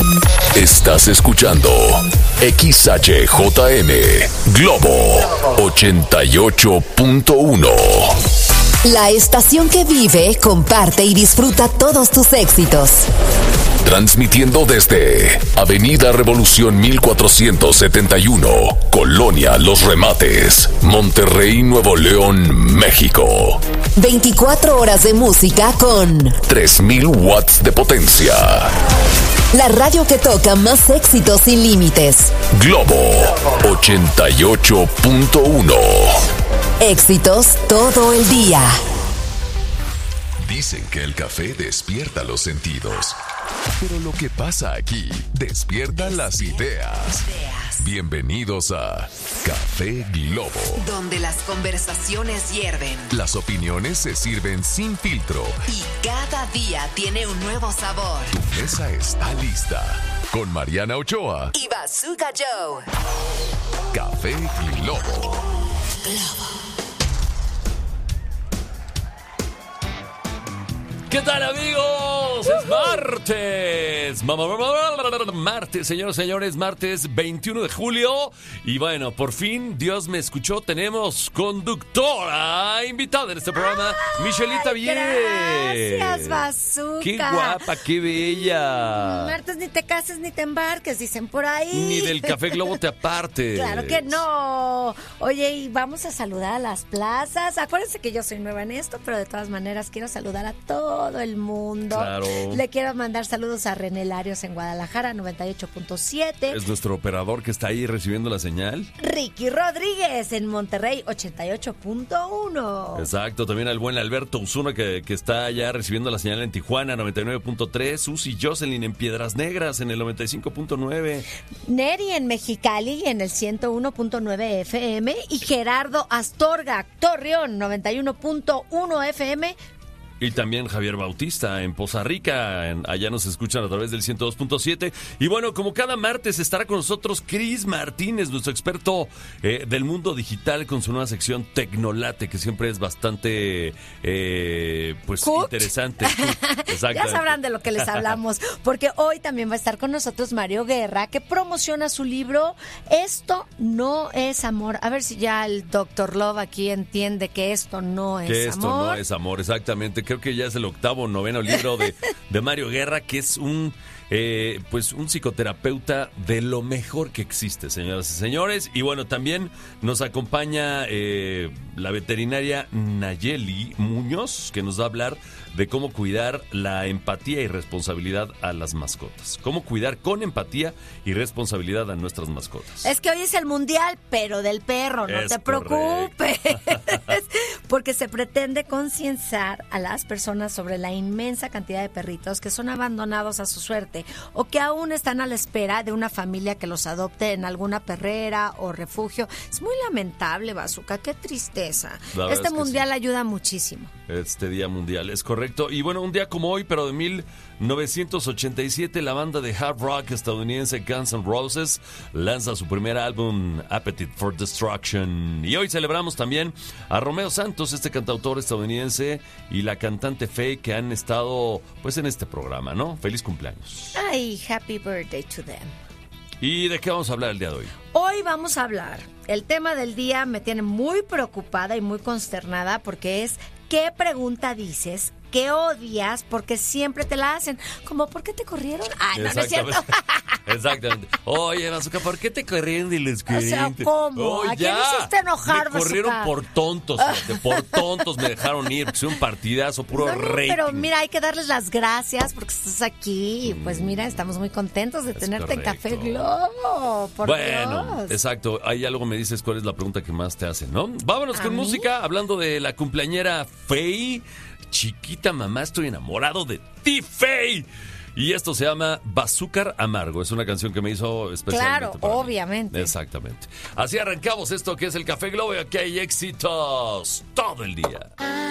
Estás escuchando XHJM Globo 88.1. La estación que vive, comparte y disfruta todos tus éxitos. Transmitiendo desde Avenida Revolución 1471, Colonia Los Remates, Monterrey, Nuevo León, México. 24 horas de música con 3000 watts de potencia. La radio que toca más éxitos sin límites. Globo 88.1. Éxitos todo el día. Dicen que el café despierta los sentidos, pero lo que pasa aquí despierta las ideas. Bienvenidos a Café Globo, donde las conversaciones hierven, las opiniones se sirven sin filtro y cada día tiene un nuevo sabor. Tu mesa está lista con Mariana Ochoa y Bazooka Joe. Café Globo. ¿Qué tal, amigos? Es martes. Martes, señores, martes 21 de julio. Y bueno, por fin, Dios me escuchó. Tenemos conductora invitada en este programa, Michelita Bien. Gracias, Bazooka. Qué guapa, qué bella. Martes ni te cases ni te embarques, dicen por ahí. Ni del Café Globo te apartes. Claro que no. Oye, y vamos a saludar a las plazas. Acuérdense que yo soy nueva en esto, pero de todas maneras quiero saludar a todo el mundo. Claro. Le quiero mandar saludos a René Larios en Guadalajara, 98.7. Es nuestro operador que está ahí recibiendo la señal. Ricky Rodríguez en Monterrey, 88.1. Exacto, también al buen Alberto Osuna que está allá recibiendo la señal en Tijuana, 99.3. Susi Jocelyn en Piedras Negras en el 95.9. Neri en Mexicali en el 101.9 FM. Y Gerardo Astorga, Torreón, 91.1 FM. Y también Javier Bautista en Poza Rica, allá nos escuchan a través del 102.7. Y bueno, como cada martes estará con nosotros Cris Martínez, nuestro experto del mundo digital, con su nueva sección Tecnolate, que siempre es bastante interesante. Ya sabrán de lo que les hablamos, porque hoy también va a estar con nosotros Mario Guerra, que promociona su libro Esto no es amor. A ver si ya el Dr. Love aquí entiende que esto no es amor. Que esto no es amor, exactamente. Creo que ya es el 8º o 9º libro de Mario Guerra, que es un psicoterapeuta de lo mejor que existe, señoras y señores. Y bueno, también nos acompaña la veterinaria Nayeli Muñoz, que nos va a hablar de cómo cuidar la empatía y responsabilidad a las mascotas. Cómo cuidar con empatía y responsabilidad a nuestras mascotas. Es que hoy es el mundial, pero del perro, no te preocupes. Porque se pretende concienciar a las personas sobre la inmensa cantidad de perritos que son abandonados a su suerte o que aún están a la espera de una familia que los adopte en alguna perrera o refugio. Es muy lamentable, Bazooka, qué tristeza. Este mundial ayuda muchísimo. Este día mundial, es correcto. Y bueno, un día como hoy, pero de 1987, la banda de hard rock estadounidense Guns N' Roses lanza su primer álbum, Appetite for Destruction. Y hoy celebramos también a Romeo Santos, este cantautor estadounidense, y la cantante Faye, que han estado pues en este programa, ¿no? Feliz cumpleaños. Ay, happy birthday to them. ¿Y de qué vamos a hablar el día de hoy? Hoy vamos a hablar, el tema del día me tiene muy preocupada y muy consternada porque es ¿qué pregunta dices que odias porque siempre te la hacen? Como ¿por qué te corrieron? Ay, no es cierto. Exactamente. Oye, Bazooka, ¿por qué te corrieron de los clientes? O sea, ¿cómo? ¿A quién hiciste enojar, Me corrieron Bazooka? por tontos, por tontos me dejaron ir, porque soy un partidazo, puro rating. Pero mira, hay que darles las gracias porque estás aquí. Pues mira, estamos muy contentos de tenerte en Café Globo. Bueno, Dios. Exacto. Ahí algo me dices cuál es la pregunta que más te hacen, ¿no? Vámonos con música, hablando de la cumpleañera Faye. Chiquita mamá, estoy enamorado de ti, Faye. Y esto se llama Bazúcar Amargo. Es una canción que me hizo especialmente para obviamente. mí. Exactamente. Así arrancamos esto que es el Café Globo y aquí hay éxitos todo el día.